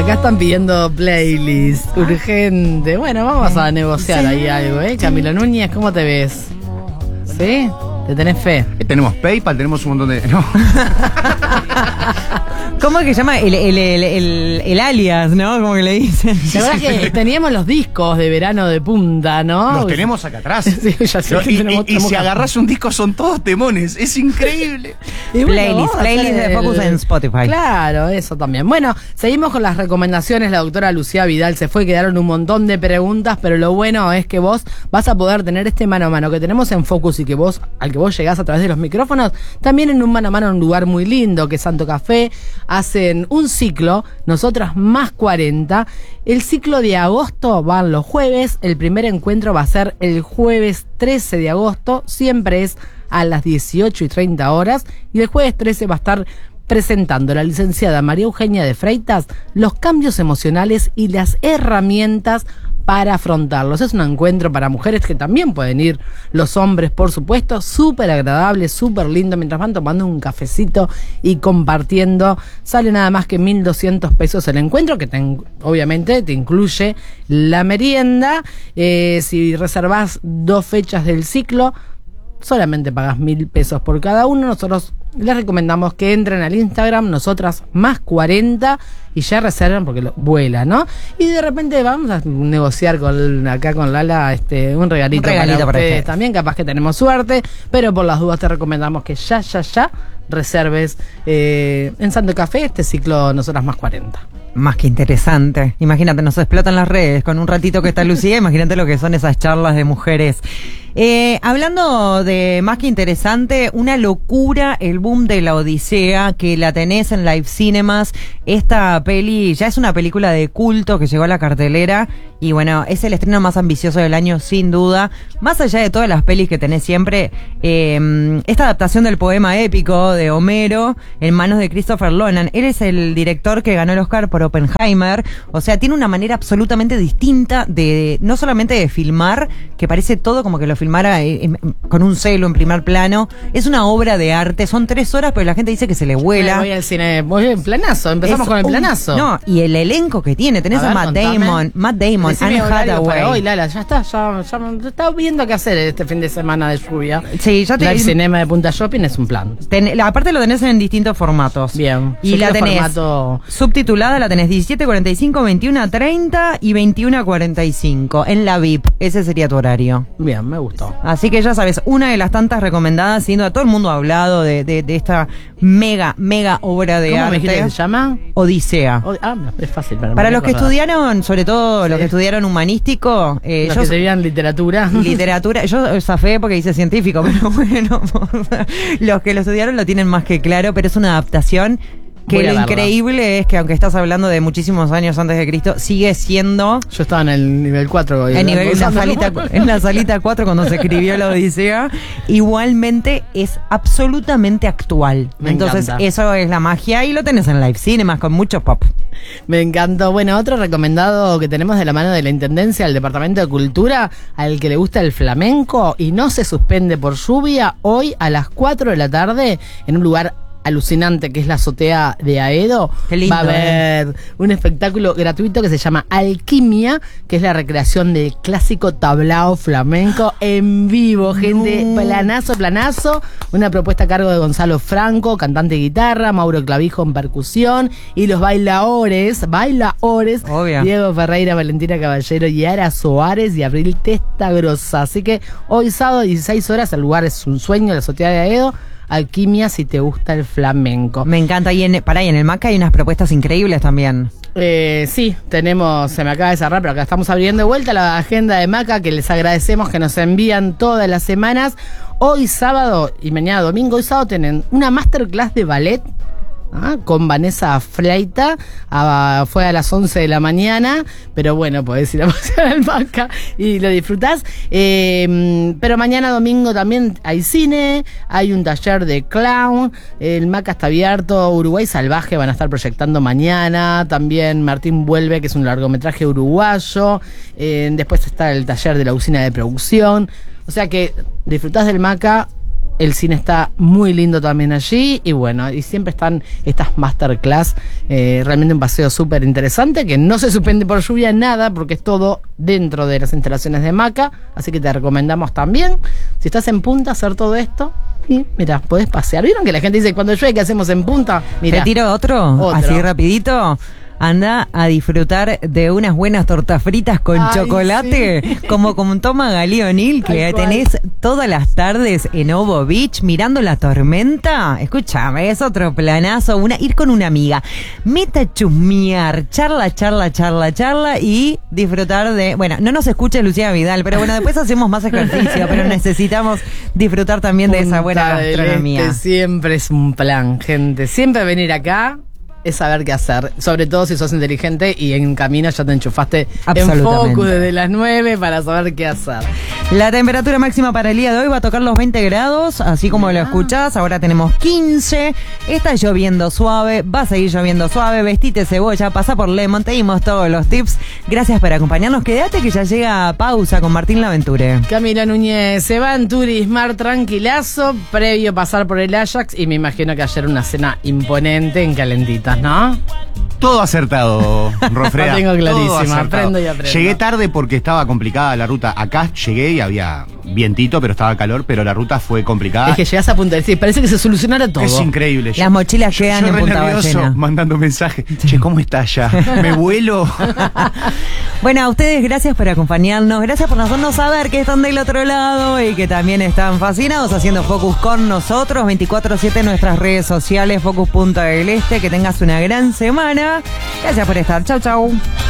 Acá están pidiendo playlist urgente. Bueno, vamos a negociar ahí algo, Camilo Núñez, ¿cómo te ves? ¿Sí? ¿Te tenés fe? Tenemos PayPal, tenemos un montón de... No. ¿Cómo es que se llama? El alias, ¿no? Como que le dicen. La verdad es que teníamos los discos de verano de punta, ¿no? Los tenemos acá atrás. Sí, ya sé que tenemos, y si agarrás un disco son todos temones. Es increíble. Y bueno, playlist de Focus en Spotify. Claro, eso también. Bueno, seguimos con las recomendaciones. La doctora Lucía Vidal se fue, quedaron un montón de preguntas, pero lo bueno es que vos vas a poder tener este mano a mano que tenemos en Focus y que vos, al que vos llegás a través de los micrófonos, también en un mano a mano en un lugar muy lindo, que es Santo Café. Hacen un ciclo, nosotras más 40. El ciclo de agosto van los jueves. El primer encuentro va a ser el jueves 13 de agosto. Siempre es a las 18:30 horas. Y el jueves 13 va a estar presentando la licenciada María Eugenia de Freitas los cambios emocionales y las herramientas para afrontarlos. Es un encuentro para mujeres que también pueden ir los hombres, por supuesto, súper agradable, súper lindo, mientras van tomando un cafecito y compartiendo. Sale nada más que 1.200 pesos el encuentro, que obviamente te incluye la merienda. Si reservás 2 fechas del ciclo, solamente pagas 1.000 pesos por cada uno. Nosotros les recomendamos que entren al Instagram, nosotras más 40, y ya reservan porque vuela, ¿no? Y de repente vamos a negociar acá con Lala un regalito para ustedes también, capaz que tenemos suerte, pero por las dudas te recomendamos que ya reserves en Santo Café este ciclo Nosotras más 40. Más que interesante. Imagínate, nos explotan las redes con un ratito que está Lucía. Imagínate lo que son esas charlas de mujeres. Hablando de más que interesante, una locura el boom de La Odisea, que la tenés en Live Cinemas. Esta peli ya es una película de culto que llegó a la cartelera y bueno, es el estreno más ambicioso del año sin duda. Más allá de todas las pelis que tenés siempre, esta adaptación del poema épico de Homero en manos de Christopher Nolan. Él es el director que ganó el Oscar por Oppenheimer. O sea, tiene una manera absolutamente distinta de, no solamente de filmar, que parece todo como que lo filmara con un celo en primer plano. Es una obra de arte, son 3 horas, pero la gente dice que se le vuela. Voy al cine, voy en planazo, empezamos con el planazo. No, y el elenco que tiene, tenés a Matt Damon, Anne Hathaway. Hoy, Lala, ya estaba viendo qué hacer este fin de semana de lluvia. Sí, ya Live Cinema de Punta Shopping es un plan. Aparte lo tenés en distintos formatos. Bien. Y la tenés subtitulada, la tenés 17:45, 21:30 y 21:45 en la VIP. Ese sería tu horario. Bien, me gustó. Así que ya sabes, una de las tantas recomendadas, siendo todo el mundo ha hablado de esta mega obra de arte. ¿Cómo me dijiste que se llama? Odisea. Es fácil para los que estudiaron, sobre todo los que estudiaron humanístico, los que estudian literatura. Yo zafé porque hice científico, pero bueno, los que lo estudiaron lo tienen más que claro, pero es una adaptación que lo increíble es que aunque estás hablando de muchísimos años antes de Cristo, sigue siendo... Yo estaba en el nivel 4. En la salita 4 cuando se escribió la Odisea. Igualmente es absolutamente actual. Entonces eso es la magia y lo tenés en Live Cinemas con mucho pop. Me encantó. Bueno, otro recomendado que tenemos de la mano de la Intendencia, el Departamento de Cultura, al que le gusta el flamenco y no se suspende por lluvia, hoy a las 4 de la tarde en un lugar alucinante que es la azotea de Aedo. Qué lindo, va a haber un espectáculo gratuito que se llama Alquimia, que es la recreación del clásico tablao flamenco en vivo, gente. Planazo, una propuesta a cargo de Gonzalo Franco, cantante de guitarra, Mauro Clavijo en percusión, y los bailaores, obvio, Diego Ferreira, Valentina Caballero, Yara Soares y Abril Testagrosa. Así que hoy sábado 16 horas, el lugar es un sueño, la azotea de Aedo. Alquimia, si te gusta el flamenco. Me encanta. Y en el MACA hay unas propuestas increíbles también. Sí, tenemos, se me acaba de cerrar, pero acá estamos abriendo de vuelta la agenda de MACA, que les agradecemos que nos envían todas las semanas. Hoy sábado y mañana domingo. Hoy sábado tienen una masterclass de ballet con Vanessa Fleita. Fue a las 11 de la mañana, pero bueno, podés ir a pasear al MACA y lo disfrutás. Pero mañana domingo también hay cine, hay un taller de clown, el MACA está abierto, Uruguay Salvaje van a estar proyectando mañana, también Martín Vuelve, que es un largometraje uruguayo, después está el taller de la usina de producción, o sea que disfrutás del MACA El cine está muy lindo también allí. Y bueno, y siempre están estas masterclass. Realmente un paseo súper interesante que no se suspende por lluvia nada porque es todo dentro de las instalaciones de Maca. Así que te recomendamos también, si estás en Punta, hacer todo esto. Y mira, podés pasear. ¿Vieron que la gente dice cuando llueve qué hacemos en Punta? Mira, ¿te tiro otro? Así rapidito. Anda a disfrutar de unas buenas tortas fritas con chocolate, sí. como toma Galí O'Neill, que tenés todas las tardes en Ovo Beach mirando la tormenta. Escúchame, es otro planazo. Ir con una amiga, meta a chusmear, charla y disfrutar de... Bueno, no nos escucha Lucía Vidal, pero bueno, después hacemos más ejercicio, pero necesitamos disfrutar también de esa buena gastronomía. Siempre es un plan, gente. Siempre venir acá es saber qué hacer, sobre todo si sos inteligente y en camino ya te enchufaste en Focus desde las 9 para saber qué hacer. La temperatura máxima para el día de hoy va a tocar los 20 grados, así como lo escuchás. Ahora tenemos 15, está lloviendo suave, va a seguir lloviendo suave. Vestite cebolla, pasa por Lemon, te dimos todos los tips. Gracias por acompañarnos, quédate que ya llega Pausa con Martín Laventure. Camila Núñez se va en Turismar tranquilazo, previo pasar por el Ajax, y me imagino que ayer una cena imponente en Calentitas, ¿no? Todo acertado, Rofrea. Lo tengo clarísima, aprendo y aprendo. Llegué tarde porque estaba complicada la ruta. Acá llegué y había vientito, pero estaba calor, pero la ruta fue complicada. Es que llegás a Punta del Este, parece que se solucionara todo. Es increíble. Las mochilas quedan en Punta Ballena. Mandando mensajes. Che, ¿cómo estás ya? ¿Me vuelo? Bueno, a ustedes gracias por acompañarnos, gracias por hacernos saber que están del otro lado y que también están fascinados haciendo Focus con nosotros. 24/7 en nuestras redes sociales, Focus Punta del Este. Que tengas una gran semana. Gracias por estar. Chau, chau.